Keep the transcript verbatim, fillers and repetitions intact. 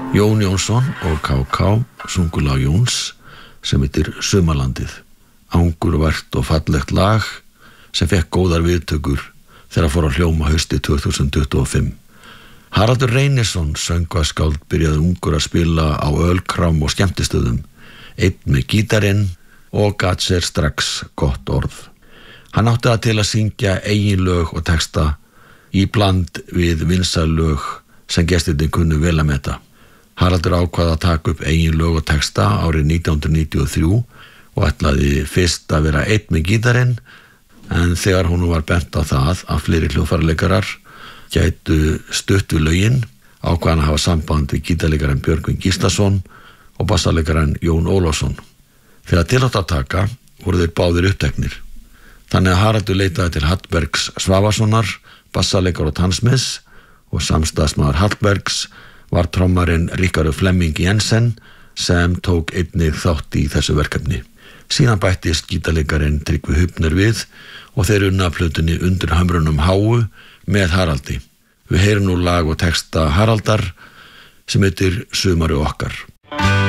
Jón Jónsson og K K sungu lag Jóns sem heitir Sumarlandið. Angurvært og fallegt lag sem fekk góðar viðtökur þegar fór að hljóma haustið tvö þúsund tuttugu og fimm. Haraldur Reynisson, söngvaskáld, byrjaði ungur að spila á ölkrám og skemmtistöðum, einn með gítarinn og gat sér strax gott orð. Hann átti það til að syngja eigin lög og texta í bland við vinsæl lög sem gestirnir kunnu vel að meta. Haraldur ákvað að taka upp eigin lög og texta árið nítján hundruð níutíu og þrjú og ætlaði fyrst að vera einn með gítarinn, en þegar honum var bent á það að fleiri hljóðfæraleikarar gætu stutt við lögin, ákvað hann að hafa samband við gítarleikarann Björgvin Gíslason og bassaleikarann Jón Ólafsson. Þegar til átti að taka voru þeir báðir uppteknir. Þannig að Haraldur leitaði til Hallbergs Svavarssonar, bassaleikara og tannsmiðs, og samstaðsmaður Hallbergs var trommarinn Ríkharður Flemming Jensen sem tók einnig þátt í þessu verkefni. Síðan bættist gítarleikarinn Tryggvi Hubner við og þeir unnu að plötunni Undir hömrunum háu með Haraldi. Við heyrum nú lag og texta Haraldar sem heitir Sumarið okkar.